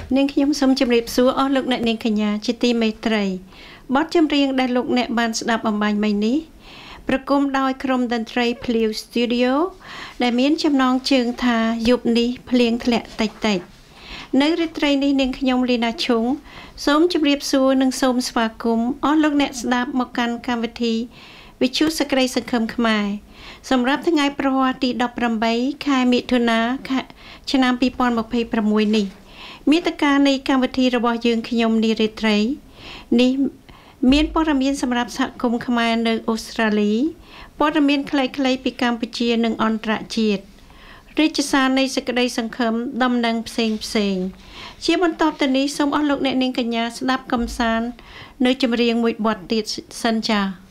នាងខ្ញុំសូមជម្រាបសួរអស់លោកអ្នកនាងកញ្ញាជាទីមេត្រីបទចម្រៀងដែលលោកអ្នកបានស្ដាប់អំបញ្ញមិញនេះប្រគំដោយក្រុមតន្ត្រីភ្លាវ Studio ដែលមានចំណងជើងថាយប់នេះភ្លៀងធ្លាក់តិចៗនៅរាត្រីនេះនាងខ្ញុំលីណាឈុងសូមជម្រាបសួរនិងសូមស្វាគមន៍អស់លោកអ្នកស្ដាប់មកកាន់កម្មវិធីវិទ្យុសក្តិសង្ឃឹមខ្មែរសម្រាប់ថ្ងៃប្រហ័សទី18ខែមិថុនាឆ្នាំ2026នេះមាតិកានៃកម្មវិធីរបស់យើងខ្ញុំនីរ៉េត្រីនេះមានព័ត៌មានសម្រាប់សហគមន៍ខ្មែរនៅអូស្ត្រាលីព័ត៌មានខ្លីៗពីកម្ពុជានិងអន្តរជាតិរាជសារនៃសេចក្តីសង្ឃឹមដំណឹងផ្សេងជាបន្តទៅនេះសូមអស់លោកអ្នកនាងកញ្ញាស្ដាប់កំសាន្តនៅចម្រៀងមួយបទទៀតសិនចា៎